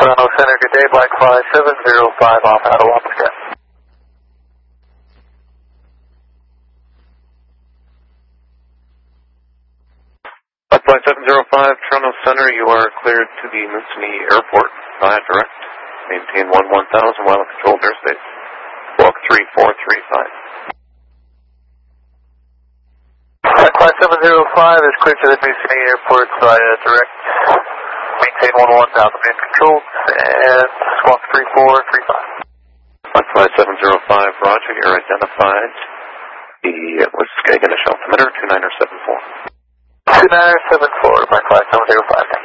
Toronto Center, good day, Black Fly 705 off out of Wapaska. Black Fly 705, Toronto Center, you are cleared to the Moosonee Airport via direct. Maintain 1000 while controlled airspace. Walk 3435. Black Fly 705 is cleared to the Moosonee Airport via direct. Maintain 1000 in control and squawk 3435. Black Fly 705, roger, you're identified. The Skaginish altimeter 2974. 2974, Black Fly 705.